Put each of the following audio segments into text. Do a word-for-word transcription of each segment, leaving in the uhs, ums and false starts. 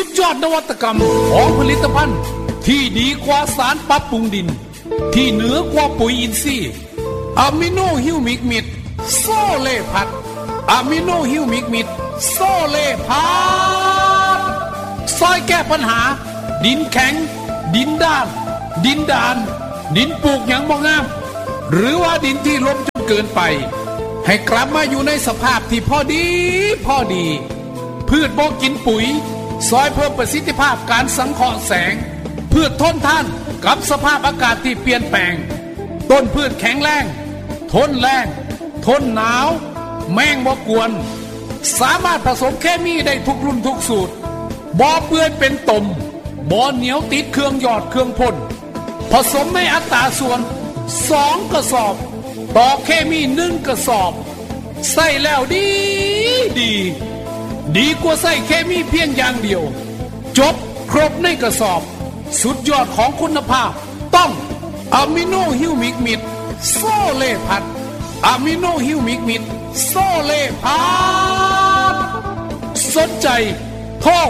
ยอดนวัตกรรมของผลิตภัณฑ์ที่ดีกว่าสารปรับปรุงดินที่เหนือกว่าปุ๋ยอินทรีย์อะมิโนฮิวมิกมิดโซเลพัดอะมิโนฮิวมิกมิดโซเลพัดซอยแก้ปัญหาดินแข็งดินด้านดินดานดินปลูกหยังบ่งามหรือว่าดินที่ล้มจนเกินไปให้กลับมาอยู่ในสภาพที่พอดีพอดีพืชบ่กินปุ๋ยซอยเพิ่มประสิทธิภาพการสังเคราะห์แสงพืชทนทานกับสภาพอากาศที่เปลี่ยนแปลงต้นพืชแข็งแรงทนแรงทนหนาวแมงบ่กวนสามารถผสมเคมีได้ทุกรุ่นทุกสูตรบ่เปื้อนเป็นตมบ่เหนียวติดเครื่องหยอดเครื่องพ่นผสมในอัตราส่วนสองกระสอบต่อเคมีหนึ่งกระสอบใส่แล้วดีดีดีกว่าใส่เคมีเพียงอย่างเดียวจบครบในกระสอบสุดยอดของคุณภาพต้องอะมิโนฮิวมิกมิดโซเลพัดอะมิโนฮิวมิกมิดโซเลพัดสนใจโทร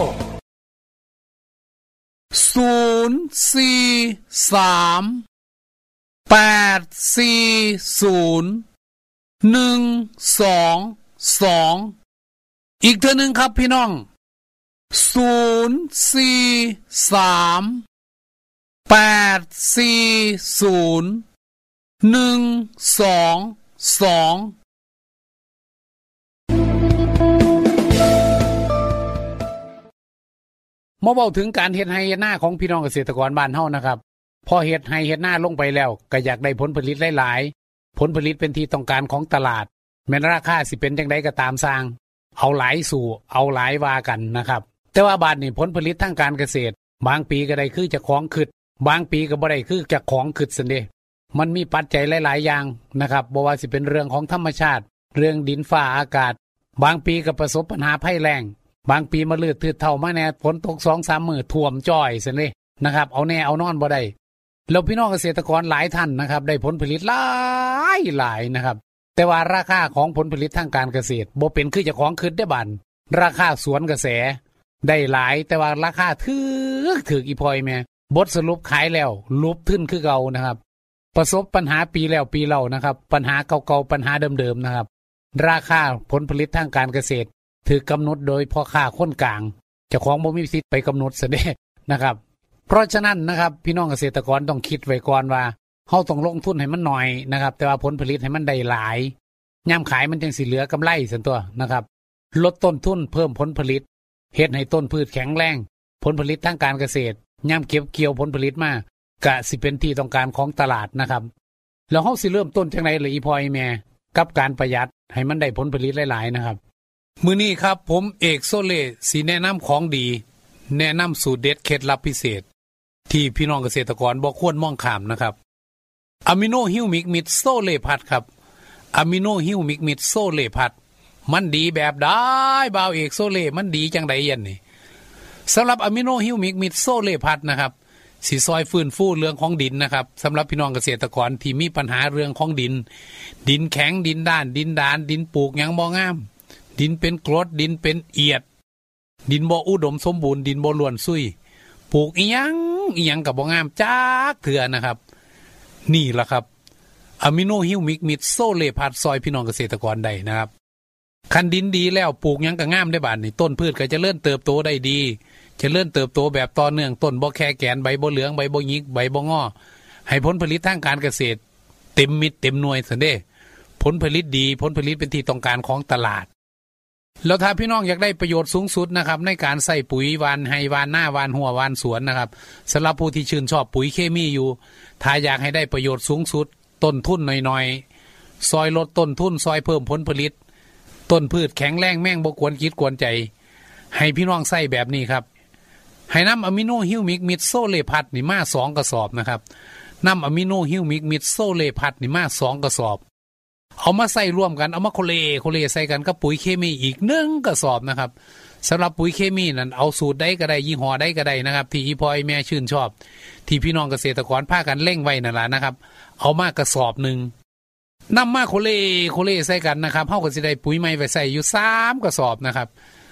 ศูนย์สี่สามแปดสี่ศูนย์หนึ่งสองสองอีกเท่านึงครับพี่น้องศูนย์สี่สามแปดสี่ศูนย์หนึ่งสองสองมาเว้าถึงการเฮ็ดไร่เฮ็ดนาของพี่น้องเกษตรกรบ้านเฮานะครับพอเฮ็ดไร่เฮ็ดนาลงไปแล้วก็อยากได้ผลผลิตหลายๆผลผลิตเป็นที่ต้องการของตลาดแม้ราคาสิเป็นจังไดก็ตามสร้างเอาหลายสู่เอาหลายว่ากันนะครับแต่ว่าบาดนี้ผลผลิตทางการเกษตรบางปีก็ได้คือเจ้าของขึ้นบางปีก็บ่ได้คือเจ้าของขึ้นซั่นเด้มันมีปัจจัยหลายๆอย่างนะครับบ่ว่าสิเป็นเรื่องของธรรมชาติเรื่องดินฟ้าอากาศบางปีก็ประสบปัญหาภัยแล้งบางปีมาลืดทืดเท่ามาแน่ฝนตก สองสาม มื้อท่วมจ้อยซั่นเด้นะครับเอาแน่เอานอนบ่ได้แล้วพี่น้องเกษตรกรหลายท่านนะครับได้ผลผลิตหลายหลายนะครับแต่ว่าราคาของผลผลิตทางการเกษตรบ่เป็นคือเจ้าของขึ้นได้บัดราคาสวนกระแสได้หลายแต่ว่าราคาถึกถึกอีพอยแม่บทสรุปขายแล้วลุบทึ้นคือเก่านะครับประสบปัญหาปีแล้วปีเล่านะครับปัญหาเก่าๆปัญหาเดิมๆนะครับราคาผลผลิตทางการเกษตรถือกำหนดโดยพ่อค้าคนกลางเจ้าของบ่มีสิทธิ์ไปกำหนดซะเด้นะครับเพราะฉะนั้นนะครับพี่น้องเกษตรกรต้องคิดไว้ก่อนว่าเฮาต้องลงทุนให้มันน้อยนะครับแต่ว่าผลผลิตให้มันได้หลายยามขายมันจังสิเหลือกำไรซั่นตัวนะครับลดต้นทุนเพิ่มผลผลิตเฮ็ดให้ต้นพืชแข็งแรงผลผลิตทางการเกษตรยามเก็บเกี่ยวผลผลิตมากะสิเป็นที่ต้องการของตลาดนะครับแล้วเฮาสิเริ่มต้นจังได๋ล่ะอีพ่ออีแม่กับการประหยัดให้มันได้ผลผลิตหลายๆนะครับมื้อนี้ครับผมเอกโซเล่สิแนะนำของดีแนะนำสูตรเด็ดเคล็ดลับพิเศษที่พี่น้องเกษตรกรบ่ควรมองข้ามนะครับอะมิโนฮิวมิกมิดโซเลพัดครับอะมิโนฮิวมิกมิดโซเลพัดมันดีแบบใดบ่าวเอกโซเล่มันดีจังได๋ยันนี่สำหรับอะมิโนฮิวมิกมิดโซเลพัดนะครับสิซอยฟื้นฟูเรื่องของดินนะครับสำหรับพี่น้องเกษตรกรที่มีปัญหาเรื่องของดินดินแข็งดินด้านดินดานดินปลูกหยังบ่งามดินเป็นกรดดินเป็นเอียดดินบ่อุดมสมบูรณ์ดินบ่ล้วนซุยปลูกอีหยังอีหยังก็บ่งามจักเทื่อนะครับนี่ล่ะครับอะมิโนฮิวมิกมิดโซเลพัดซอยพี่น้องเกษตรกรได้นะครับคันดินดีแล้วปลูกหยังก็งามได้บาดนี้ต้นพืชก็จะเริ่มเติบโตได้ดีจะเริ่มเติบโตแบบต่อเนื่องต้นบ่แค่แกนใบบ่เหลืองใบบ่หยิกใบบ่งอให้ผลผลิตทางการเกษตรเต็มมิตรเต็มหน่วยซั่นเด้ผลผลิตดีผลผลิตเป็นที่ต้องการของตลาดแล้วถ้าพี่น้องอยากได้ประโยชน์สูงสุดนะครับในการใส่ปุ๋ยหว่านไร่หว่านหน้าหว่านหัวหว่านสวนนะครับสำหรับผู้ที่ชื่นชอบปุ๋ยเคมีอยู่ถ้าอยากให้ได้ประโยชน์สูงสุดต้นทุนน้อยๆซอยลดต้นทุนซอยเพิ่มผลผลิตต้นพืชแข็งแรงแม่งบ่กวนคิดกวนใจให้พี่น้องใส่แบบนี้ครับให้น้ำอะมิโนฮิวมิกมิดโซเลพัดนี่มาสองกระสอบนะครับน้ำอะมิโนฮิวมิกมิดโซเลพัดนี่มาสองกระสอบเอามาใส่ร่วมกันเอามาโคเลโคเลใส่กันกับปุ๋ยเคมีอีกหนึ่งกระสอบนะครับสำหรับปุ๋ยเคมีนั้นเอาสูตรใดก็ได้ยี่ห้อใดก็ได้นะครับที่อีพอยแม่ชื่นชอบที่พี่น้องเกษตรกรพากันเล่งไว้นั่นล่ะนะครับเอามากระสอบนึงนำมาโคเลโคเลใส่กันนะครับเฮาก็สิได้ปุ๋ยใหม่ไว้ใส่อยู่สามกระสอบนะครับ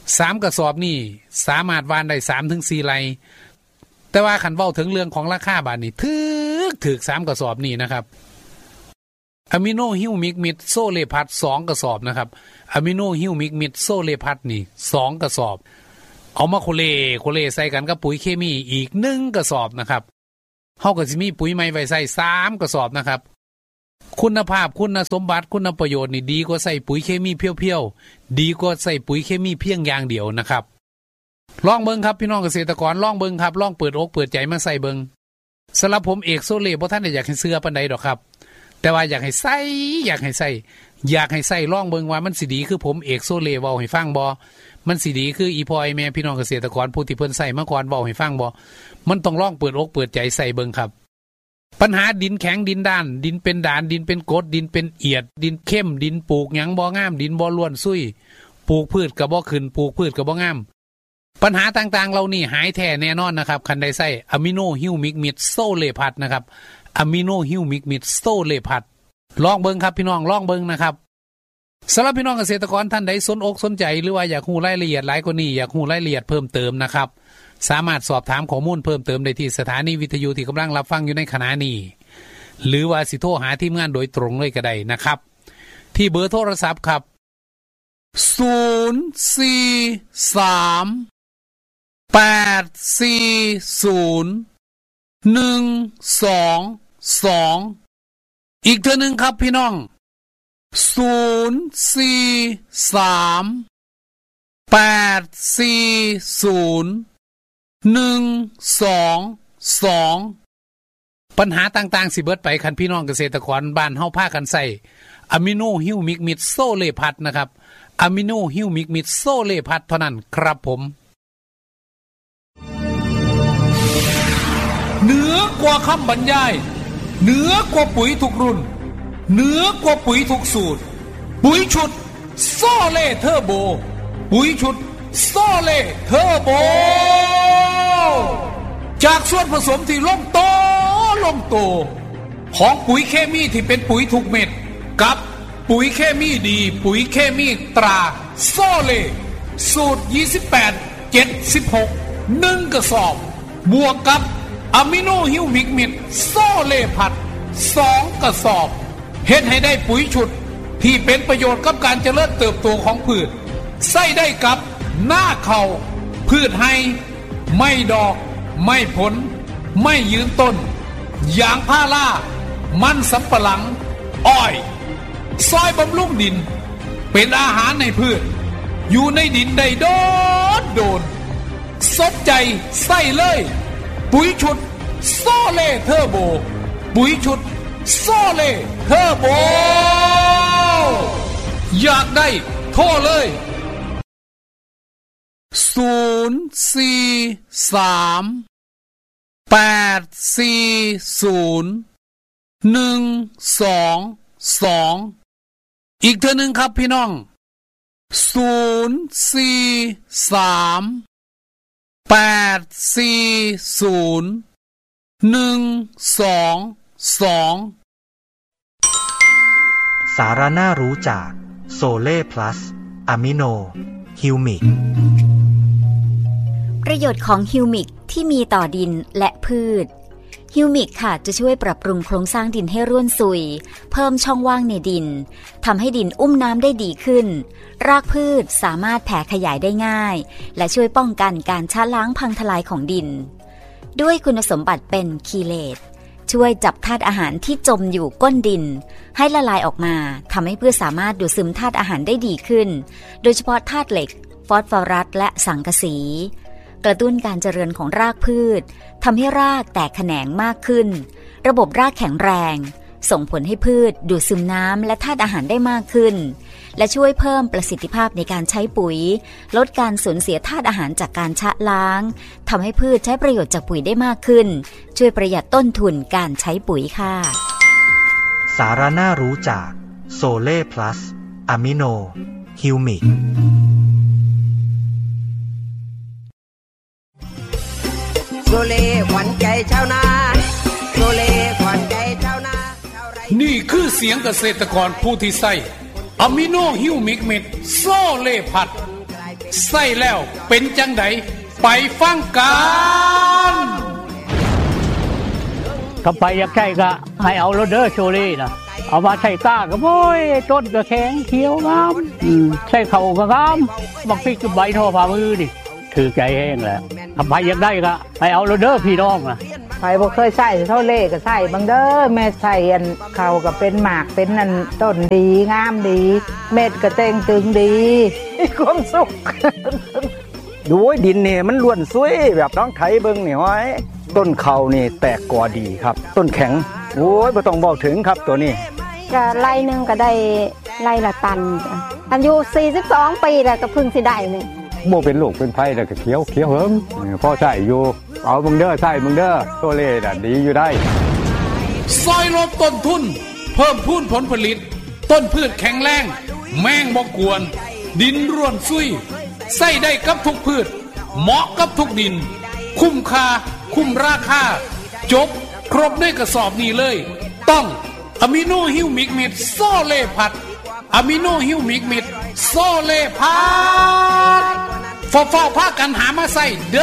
สามกระสอบนี่สามารถหว่านได้ สามถึงสี่ ไร่แต่ว่าคันเว้าถึงเรื่องของราคาบาดนี้ถึกถึกสามกระสอบนี่นะครับอะมิโนฮิวมิกมิดโซเลพัดสองกระสอบนะครับอะมิโนฮิวมิกมิดโซเลพัดนี่สองกระสอบเอามาโคเลโคเลใส่กันกับปุ๋ยเคมีอีกหนึ่งกระสอบนะครับเฮาก็สิมีปุ๋ยใหม่ไว้ใส่สามกระสอบนะครับคุณภาพคุณสมบัติคุณประโยชน์นี่ดีกว่าใส่ปุ๋ยเคมีเพียวๆดีกว่าใส่ปุ๋ยเคมีเพียงอย่างเดียวนะครับลองเบิ่งครับพี่น้องเกษตรกรลองเบิ่งครับลองเปิดอกเปิดใจมาใส่เบิ่งสำหรับผมเอกโซเล่บ่ทันได้อยากให้เชื่อปานใดดอกครับแต่ว่าอยากให้ใส่อยากให้ใส่อยากให้ใส่ลองเบิ่งว่ามันสิดีคือผมเอกโซเล่เว้าให้ฟังบ่มันสิดีคืออีพ่อไอ้แม่พี่น้องเกษตรกรผู้ที่เพิ่นใส่มาก่อนเว้าให้ฟังบ่มันต้องลองเปิดอกเปิดใจใส่เบิ่งครับปัญหาดินแข็งดินด้านดินเป็นด่านดินเป็นกรดดินเป็นเอียดดินเข้มดินปลูกหยังบ่งามดินบ่ล้วนซุยปลูกพืชก็บ่ขึ้นปลูกพืชก็บ่งามปัญหาต่างๆเหล่านี้หายแท้แน่นอนนะครับคันได้ใส่อะมิโนฮิวมิกมิดโซเลพัดนะครับอะมิโนฮิวมิกมิดโซเลพัดลองเบิ่งครับพี่น้องลองเบิ่งนะครับสำหรับพี่น้องเกษตรกรท่านใดสนอกสนใจหรือว่าอยากรู้รายละเอียดหลายกว่านี้อยากรู้รายละเอียดเพิ่มเติมนะครับสามารถสอบถามข้อมูลเพิ่มเติมได้ที่สถานีวิทยุที่กำลังรับฟังอยู่ในขณะนี้หรือว่าสิโทรหาทีมงานโดยตรงเลยก็ได้นะครับที่เบอร์โทรศัพท์ครับศูนย์ สี่ สาม แปด สี่ ศูนย์ หนึ่ง สอง สองอีกเทื่อนึงครับพี่น้องศูนย์ สี่ สาม แปด สี่ ศูนย์ หนึ่ง สอง สองปัญหาต่างๆสิเบิดไปคันพี่น้องเกษตรกรบ้านเฮาพากันใส่อะมิโนฮิวมิกมิดโซเลพัดนะครับอะมิโนฮิวมิกมิดโซเลพัดเท่านั้นครับผมเหนือกว่าคำบรรยายเหนือกว่าปุ๋ยทุกรุ่นเหนือกว่าปุ๋ยทุกสูตรปุ๋ยชุดโซเล่เทอร์โบปุ๋ยชุดโซเล่เทอร์โบจากส่วนผสมที่ลงโตลงโตของปุ๋ยเคมีที่เป็นปุ๋ยทุกเม็ดกับปุ๋ยเคมีดีปุ๋ยเคมีตราโซเล่สูตรยี่สิบแปด เจ็ดสิบหก หนึ่งกระสอบบวกกับอะมิโนฮิวมิกมิดโซเล่พัดสองกระสอบเฮ็ดให้ได้ปุ๋ยชุดที่เป็นประโยชน์กับการเจริญเติบโตของพืชใส่ได้กับหน้าเข่าพืชให้ไม่ดอกไม่ผลไม่ยืนต้นยางพารามันสำปะหลังอ้อยซอยบำรุงดินเป็นอาหารในพืชอยู่ในดินได้โดดโดนสนใจใส่เลยปุ๋ยชุดโซเล่เทอร์โบปุ๋ยชุดโซเล่เทอร์โบอยากได้โทรเลยศูนย์ สี่ สาม แปด สี่ ศูนย์ หนึ่ง สอง สองอีกเทื่อนึงครับพี่น้องศูนย์ สี่ สาม แปด สี่ ศูนย์ หนึ่ง สอง สองสาระน่ารู้จากโซเล่พลัสอะมิโนฮิวมิกประโยชน์ของฮิวมิกที่มีต่อดินและพืชฮิวมิกค่ะจะช่วยปรับปรุงโครงสร้างดินให้ร่วนซุยเพิ่มช่องว่างในดินทำให้ดินอุ้มน้ำได้ดีขึ้นรากพืชสามารถแผ่ขยายได้ง่ายและช่วยป้องกันการชะล้างพังทลายของดินด้วยคุณสมบัติเป็นคีเลตช่วยจับธาตุอาหารที่จมอยู่ก้นดินให้ละลายออกมาทำให้พืชสามารถดูดซึมธาตุอาหารได้ดีขึ้นโดยเฉพาะธาตุเหล็กฟอสฟอรัสและสังกะสีกระตุ้นการเจริญของรากพืชทำให้รากแตกแขนงมากขึ้นระบบรากแข็งแรงส่งผลให้พืชดูดซึมน้ำและธาตุอาหารได้มากขึ้นและช่วยเพิ่มประสิทธิภาพในการใช้ปุ๋ยลดการสูญเสียธาตุอาหารจากการชะล้างทำให้พืชใช้ประโยชน์จากปุ๋ยได้มากขึ้นช่วยประหยัดต้นทุนการใช้ปุ๋ยค่ะสาระน่ารู้จากโซเล่พลัสอะมิโนฮิวมิกโซเล่ขวัญใจชาวนาโซเล่ขวัญใจชาวนานี่คือเสียงเกษตรกรผู้ที่ใส่อะมิโนฮิวมิกเม็ดโซเล่พัดใส่แล้วเป็นจังไดไปฟังกันถ้าไปอยากใช้ก็ให้เอาโรเดอร์โชลี่นะเอามาใส่ตาก็โอ้ยต้นก็แข็งเขียวงามอืมใส่เข่าก็งามบักพริกกับใบทอฝ่ามือนี่ถือใจแห้งแหละถ้าไปอยากได้ก็ให้เอาโรเดอร์พี่น้องนะไปบ่เคยใส่เท่าเล่ก็ใส่บางเด้อแม่ใส่อันเขาก็เป็นหมากเป็นอันต้นดีงามดีเม็ดก็เต่งตึงดีความสุขดูดินเนี่ยมันล้วนสวยแบบน้องไถเบิ่งนี่ห้อยต้นเขานี่แตกกอดีครับต้นแข็งโอ้ยบ่ต้องบอกถึงครับตัวนี้ก็ไร่นึงก็ได้ไร่ละตันอายุสี่สิบสองปีแล้วก็เพิ่งสิได้นี่บ่เป็นโรคเป็นไผแล้วก็เขียวเขียวเหิมพอใช้อยู่เอามึงเด้อใช้มึงเด้อโซเล่น่ะดีอยู่ได้ซอยลดต้นทุนเพิ่มพูนผลผลิตต้นพืชแข็งแรงแมงบ่กวนดินร่วนซุยใส่ได้กับทุกพืชเหมาะกับทุกดินคุ้มค่าคุ้มราคาจบครบด้วยกระสอบนี้เลยต้องอะมิโนฮิวมิกมิดโซเล่พัดอะมิโนฮิวมิกมิดโซเล่พัดฟ้าฟ้าพากันหามาใส่